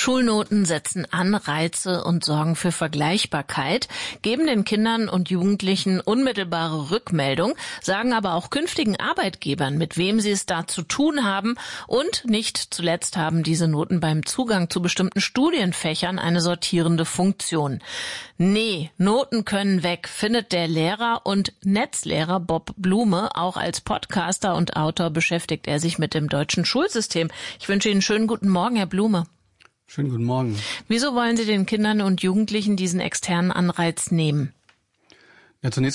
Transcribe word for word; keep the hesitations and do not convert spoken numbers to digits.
Schulnoten setzen Anreize und sorgen für Vergleichbarkeit, geben den Kindern und Jugendlichen unmittelbare Rückmeldung, sagen aber auch künftigen Arbeitgebern, mit wem sie es da zu tun haben, und nicht zuletzt haben diese Noten beim Zugang zu bestimmten Studienfächern eine sortierende Funktion. Nee, Noten können weg, findet der Lehrer und Netzlehrer Bob Blume. Auch als Podcaster und Autor beschäftigt er sich mit dem deutschen Schulsystem. Ich wünsche Ihnen einen schönen guten Morgen, Herr Blume. Schönen guten Morgen. Wieso wollen Sie den Kindern und Jugendlichen diesen externen Anreiz nehmen? Ja, zunächst